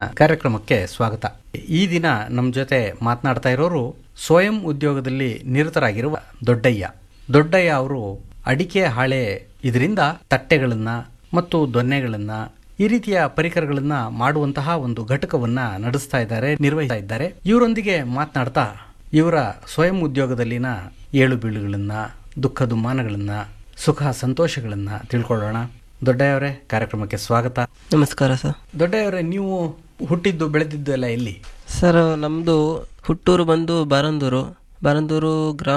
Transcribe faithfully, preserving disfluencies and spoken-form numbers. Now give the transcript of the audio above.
ಕಾರ್ಯಕ್ರಮಕ್ಕೆ ಸ್ವಾಗತ. ಈ ದಿನ ನಮ್ಮ ಜೊತೆ ಮಾತನಾಡ್ತಾ ಇರೋರು ಸ್ವಯಂ ಉದ್ಯೋಗದಲ್ಲಿ ನಿರತರಾಗಿರುವ ದೊಡ್ಡಯ್ಯ. ದೊಡ್ಡಯ್ಯ ಅವರು ಅಡಿಕೆ ಹಾಳೆ ಇದರಿಂದ ತಟ್ಟೆಗಳನ್ನ ಮತ್ತು ದೊನ್ನೆಗಳನ್ನ ಈ ರೀತಿಯ ಪರಿಕರಗಳನ್ನ ಮಾಡುವಂತಹ ಒಂದು ಘಟಕವನ್ನ ನಡೆಸ್ತಾ ಇದ್ದಾರೆ, ನಿರ್ವಹಿಸ್ತಾ ಇದ್ದಾರೆ. ಇವರೊಂದಿಗೆ ಮಾತನಾಡ್ತಾ ಇವರ ಸ್ವಯಂ ಉದ್ಯೋಗದಲ್ಲಿನ ಏಳು ಬೀಳುಗಳನ್ನ, ದುಃಖ ದುಮ್ಮಾನಗಳನ್ನ, ಸುಖ ಸಂತೋಷಗಳನ್ನ ತಿಳ್ಕೊಳ್ಳೋಣ. ದೊಡ್ಡಯ್ಯವರೇ, ಕಾರ್ಯಕ್ರಮಕ್ಕೆ ಸ್ವಾಗತ. ನಮಸ್ಕಾರ ಸರ್. ದೊಡ್ಡಯ್ಯವರೇ, ನೀವು ಹುಟ್ಟಿದ್ದು ಬೆಳೆದಿದ್ದು ಎಲ್ಲ ಎಲ್ಲಿ? ಸರ್, ನಮ್ಮದು ಹುಟ್ಟೂರು ಬಂದು ಬಾರಂದೂರು. ಬಾರಂದೂರು ಗ್ರಾಮ